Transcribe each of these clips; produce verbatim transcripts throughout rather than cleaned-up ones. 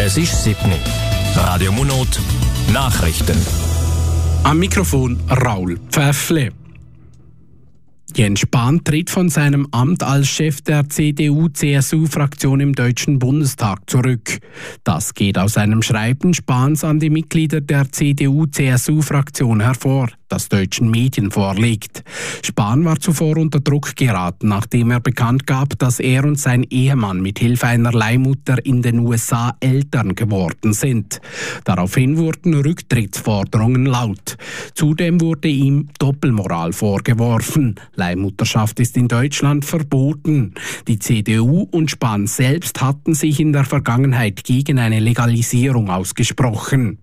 Es ist siebni. Radio Munot Nachrichten. Am Mikrofon Raul Pfäffle. Jens Spahn tritt von seinem Amt als Chef der C D U C S U-Fraktion im Deutschen Bundestag zurück. Das geht aus einem Schreiben Spahns an die Mitglieder der C D U C S U-Fraktion hervor, das deutschen Medien vorliegt. Spahn war zuvor unter Druck geraten, nachdem er bekannt gab, dass er und sein Ehemann mit Hilfe einer Leihmutter in den U S A Eltern geworden sind. Daraufhin wurden Rücktrittsforderungen laut. Zudem wurde ihm Doppelmoral vorgeworfen. Leihmutterschaft ist in Deutschland verboten. Die C D U und Spahn selbst hatten sich in der Vergangenheit gegen eine Legalisierung ausgesprochen.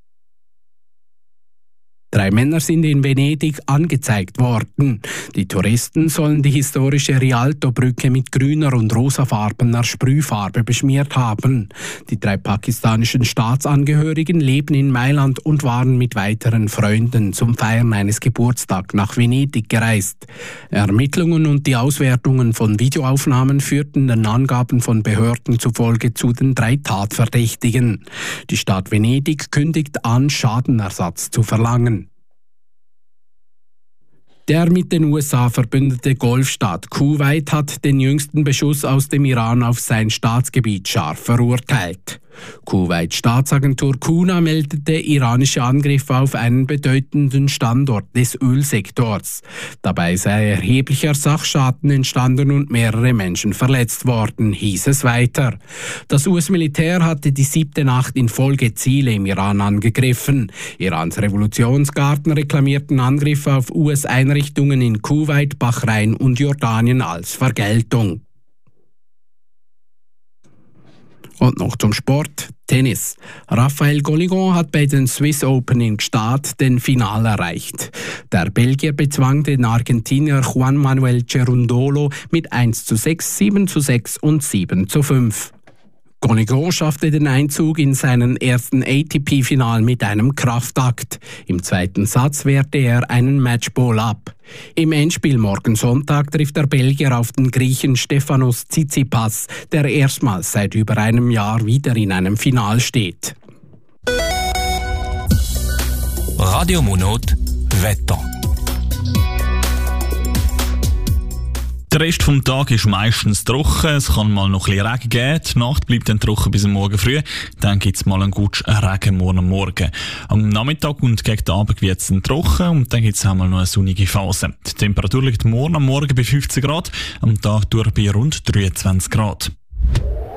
Drei Männer sind in Venedig angezeigt worden. Die Touristen sollen die historische Rialto-Brücke mit grüner und rosafarbener Sprühfarbe beschmiert haben. Die drei pakistanischen Staatsangehörigen leben in Mailand und waren mit weiteren Freunden zum Feiern eines Geburtstags nach Venedig gereist. Ermittlungen und die Auswertungen von Videoaufnahmen führten den Angaben von Behörden zufolge zu den drei Tatverdächtigen. Die Stadt Venedig kündigt an, Schadenersatz zu verlangen. Der mit den U S A verbündete Golfstaat Kuwait hat den jüngsten Beschuss aus dem Iran auf sein Staatsgebiet scharf verurteilt. Kuwaits Staatsagentur Kuna meldete iranische Angriffe auf einen bedeutenden Standort des Ölsektors. Dabei sei erheblicher Sachschaden entstanden und mehrere Menschen verletzt worden, hieß es weiter. Das U S-Militär hatte die siebte Nacht in Folge Ziele im Iran angegriffen. Irans Revolutionsgarden reklamierten Angriffe auf U S-Einrichtungen in Kuwait, Bahrain und Jordanien als Vergeltung. Und noch zum Sport. Tennis. Raphael Goligon hat bei den Swiss Open in Gstaad den Final erreicht. Der Belgier bezwang den Argentinier Juan Manuel Cerundolo mit eins zu sechs, sieben zu sechs und sieben zu fünf. Goligon schaffte den Einzug in seinen ersten A T P-Final mit einem Kraftakt. Im zweiten Satz wehrte er einen Matchball ab. Im Endspiel morgen Sonntag trifft der Belgier auf den Griechen Stefanos Tsitsipas, der erstmals seit über einem Jahr wieder in einem Final steht. Radio Munot Wetter. Der Rest des Tages ist meistens trocken, es kann mal noch ein bisschen Regen geben, die Nacht bleibt dann trocken bis am Morgen früh, dann gibt es mal einen guten Regen morgen am Morgen. Am Nachmittag und gegen den Abend wird es dann trocken und dann gibt es einmal noch eine sonnige Phase. Die Temperatur liegt morgen am Morgen bei fünfzehn Grad, am Tag durch bei rund dreiundzwanzig Grad.